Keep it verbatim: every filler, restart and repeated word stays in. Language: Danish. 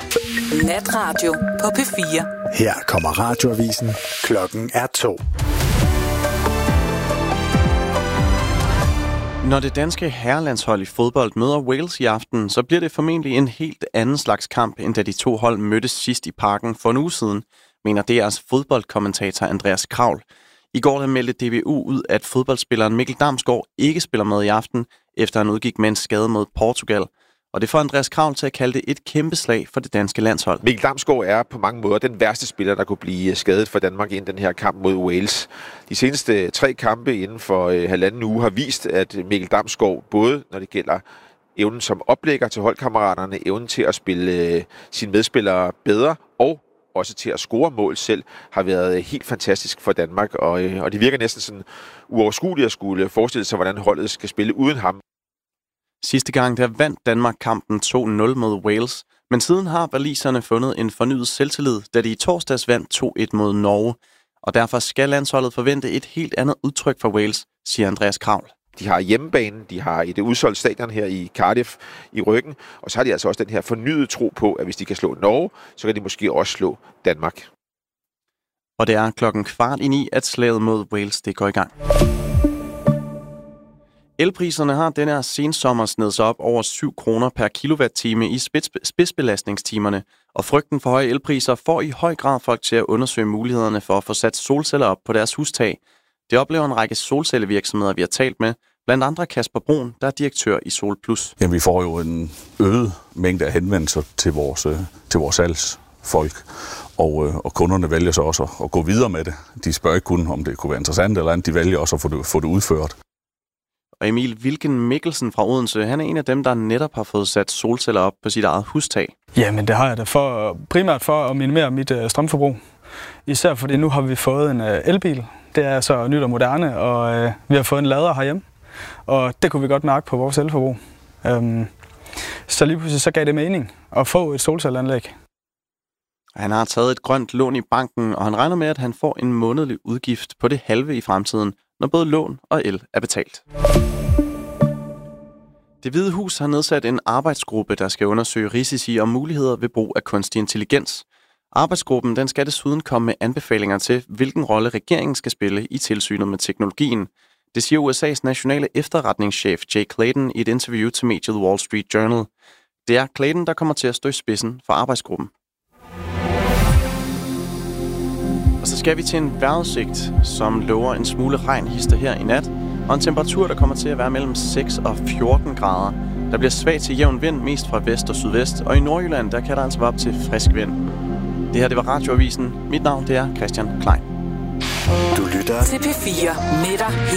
Natradio på P fire. Her kommer radioavisen. Klokken er to. Når det danske herrelandshold i fodbold møder Wales i aften, så bliver det formentlig en helt anden slags kamp, end da de to hold mødtes sidst i Parken for en uge siden, mener D R's fodboldkommentator Andreas Kravl. I går der meldte D B U ud, at fodboldspilleren Mikkel Damsgaard ikke spiller med i aften, efter han udgik med en skade mod Portugal. Og det får Andreas Kravl til at kalde det et kæmpe slag for det danske landshold. Mikkel Damsgaard er på mange måder den værste spiller, der kunne blive skadet for Danmark i den her kamp mod Wales. De seneste tre kampe inden for øh, halvanden uge har vist, at Mikkel Damsgaard, både når det gælder evnen som oplægger til holdkammeraterne, evnen til at spille øh, sine medspillere bedre og også til at score mål selv, har været helt fantastisk for Danmark. Og, øh, og det virker næsten sådan uoverskueligt at skulle forestille sig, hvordan holdet skal spille uden ham. Sidste gang der vandt Danmark kampen to nul mod Wales, men siden har waliserne fundet en fornyet selvtillid, da de i torsdags vandt to et mod Norge. Og derfor skal landsholdet forvente et helt andet udtryk fra Wales, siger Andreas Kravl. De har hjemmebanen, de har i det udsolgte stadion her i Cardiff i ryggen, og så har de altså også den her fornyede tro på, at hvis de kan slå Norge, så kan de måske også slå Danmark. Og det er klokken kvart i ni, at slaget mod Wales det går i gang. Elpriserne har denne her sensommer snedet sig op over syv kroner per kilowatt-time i spids- spidsbelastningstimerne, og frygten for høje elpriser får i høj grad folk til at undersøge mulighederne for at få sat solceller op på deres hustag. Det oplever en række solcellevirksomheder, vi har talt med, blandt andre Kasper Brun, der er direktør i SolPlus. Jamen, vi får jo en øget mængde af henvendelser til vores, til vores salgsfolk, og, og kunderne vælger så også at, at gå videre med det. De spørger ikke kun, om det kunne være interessant eller andet, de vælger også at få det, få det udført. Og Emil Wilken Mikkelsen fra Odense, han er en af dem, der netop har fået sat solceller op på sit eget hustag. Jamen, det har jeg da for, primært for at minimere mit uh, strømforbrug. Især fordi nu har vi fået en uh, elbil. Det er så nyt og moderne, og uh, vi har fået en lader herhjemme. Og det kunne vi godt mærke på vores elforbrug. Um, så lige pludselig så gav det mening at få et solcelleanlæg. Han har taget et grønt lån i banken, og han regner med, at han får en månedlig udgift på det halve i fremtiden, når både lån og el er betalt. Det Hvide Hus har nedsat en arbejdsgruppe, der skal undersøge risici og muligheder ved brug af kunstig intelligens. Arbejdsgruppen den skal desuden komme med anbefalinger til, hvilken rolle regeringen skal spille i tilsynet med teknologien. Det siger U S A's nationale efterretningschef Jay Clayton i et interview til mediet Wall Street Journal. Det er Clayton, der kommer til at stå i spidsen for arbejdsgruppen. Og så skal vi til en vejrudsigt, som lover en smule regnhister her i nat, og en temperatur, der kommer til at være mellem seks og fjorten grader. Der bliver svag til jævn vind, mest fra vest og sydvest, og i Nordjylland, der kan der altså være op til frisk vind. Det her, det var Radioavisen. Mit navn, det er Christian Klein. Du lytter til P fire med dig